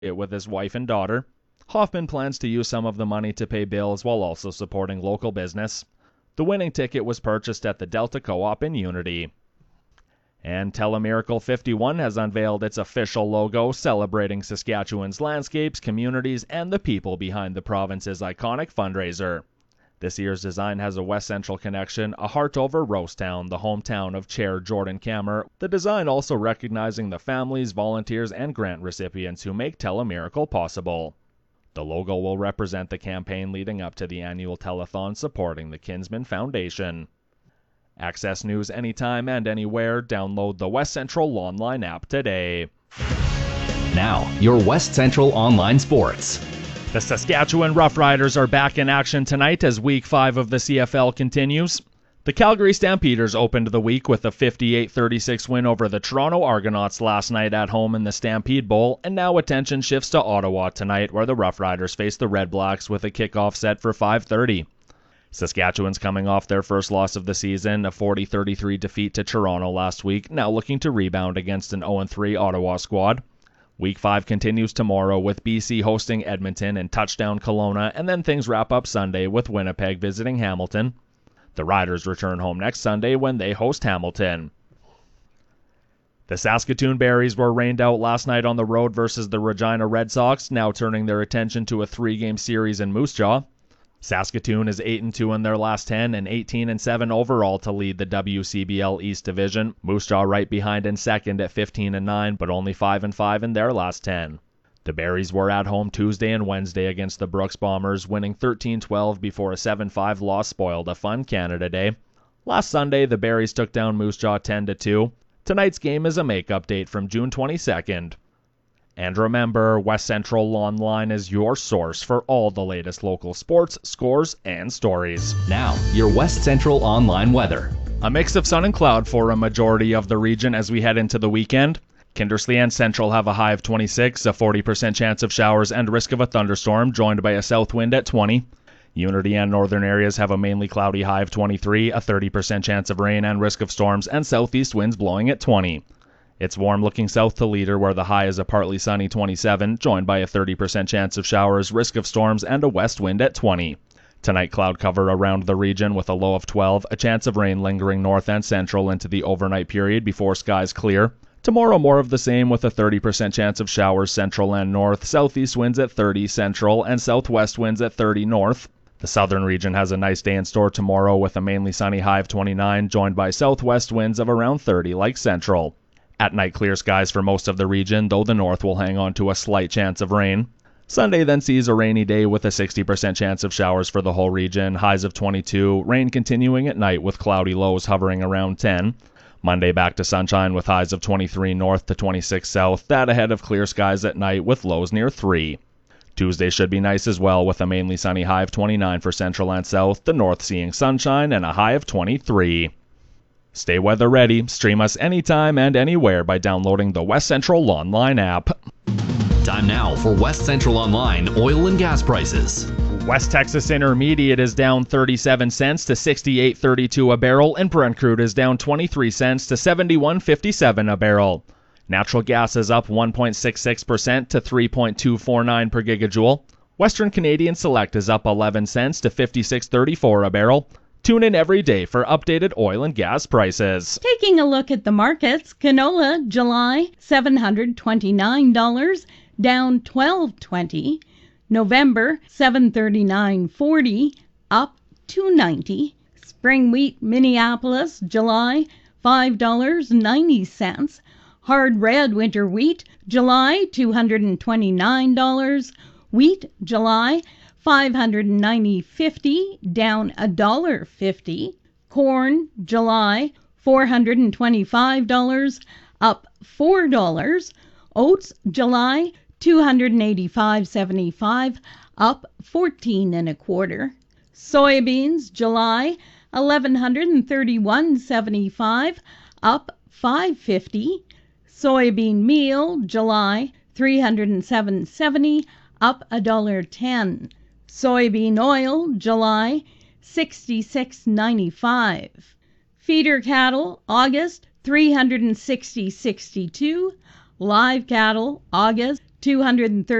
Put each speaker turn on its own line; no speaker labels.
it with his wife and daughter. Hoffman plans to use some of the money to pay bills while also supporting local business. The winning ticket was purchased at the Delta Co-op in Unity. And Telemiracle 51 has unveiled its official logo, celebrating Saskatchewan's landscapes, communities, and the people behind the province's iconic fundraiser. This year's design has a West Central connection, a heart over Rosetown, the hometown of Chair Jordan Kammer. The design also recognizing the families, volunteers, and grant recipients who make Telemiracle possible. The logo will represent the campaign leading up to the annual telethon supporting the Kinsman Foundation. Access news anytime and anywhere. Download the West Central Online app today.
Now, your West Central Online Sports.
The Saskatchewan Roughriders are back in action tonight as Week 5 of the CFL continues. The Calgary Stampeders opened the week with a 58-36 win over the Toronto Argonauts last night at home in the Stampede Bowl, and now attention shifts to Ottawa tonight, where the Roughriders face the Red Blacks with a kickoff set for 5:30. Saskatchewan's coming off their first loss of the season, a 40-33 defeat to Toronto last week, now looking to rebound against an 0-3 Ottawa squad. Week 5 continues tomorrow with BC hosting Edmonton and touchdown Kelowna, and then things wrap up Sunday with Winnipeg visiting Hamilton. The Riders return home next Sunday when they host Hamilton. The Saskatoon Berries were rained out last night on the road versus the Regina Red Sox, now turning their attention to a 3-game series in Moose Jaw. Saskatoon is 8-2 in their last 10 and 18-7 overall to lead the WCBL East Division. Moose Jaw right behind in second at 15-9, but only 5-5 in their last 10. The Berries were at home Tuesday and Wednesday against the Brooks Bombers, winning 13-12 before a 7-5 loss spoiled a fun Canada Day. Last Sunday, the Berries took down Moose Jaw 10-2. Tonight's game is a make-up date from June 22nd. And remember, West Central Online is your source for all the latest local sports, scores, and stories.
Now, your West Central Online weather.
A mix of sun and cloud for a majority of the region as we head into the weekend. Kindersley and Central have a high of 26, a 40% chance of showers and risk of a thunderstorm, joined by a south wind at 20. Unity and northern areas have a mainly cloudy high of 23, a 30% chance of rain and risk of storms, and southeast winds blowing at 20. It's warm looking south to Leader, where the high is a partly sunny 27, joined by a 30% chance of showers, risk of storms, and a west wind at 20. Tonight, cloud cover around the region with a low of 12, a chance of rain lingering north and central into the overnight period before skies clear. Tomorrow, more of the same with a 30% chance of showers central and north, southeast winds at 30 central, and southwest winds at 30 north. The southern region has a nice day in store tomorrow with a mainly sunny high of 29, joined by southwest winds of around 30 like central. At night, clear skies for most of the region, though the north will hang on to a slight chance of rain. Sunday then sees a rainy day with a 60% chance of showers for the whole region, highs of 22, rain continuing at night with cloudy lows hovering around 10. Monday back to sunshine with highs of 23 north to 26 south, that ahead of clear skies at night with lows near 3. Tuesday should be nice as well with a mainly sunny high of 29 for central and south, the north seeing sunshine and a high of 23. Stay weather ready. Stream us anytime and anywhere by downloading the West Central Online app.
Time now for West Central Online oil and gas prices.
West Texas Intermediate is down 37 cents to 68.32 a barrel, and Brent crude is down 23 cents to 71.57 a barrel. Natural gas is up 1.66% to 3.249 per gigajoule. Western Canadian Select is up 11 cents to 56.34 a barrel. Tune in every day for updated oil and gas prices.
Taking a look at the markets, canola July $729, down $12.20. November $739.40, up $2.90. Spring wheat Minneapolis July $5.90. Hard red winter wheat July $229. Wheat July $590.50, down $1.50. Corn July $425, up $4. Oats July $285.75, up 14 1/4. Soybeans July $1,131.75, up $5.50. Soybean meal July $307.70, up $1.10. Soybean oil July $66.95. Feeder cattle August $360.62. Live cattle August 230